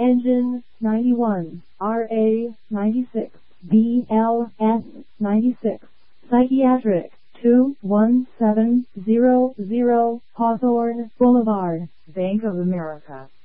Engine 91, RA 96, BLS 96, Psychiatric 21700, Hawthorne Boulevard, Bank of America.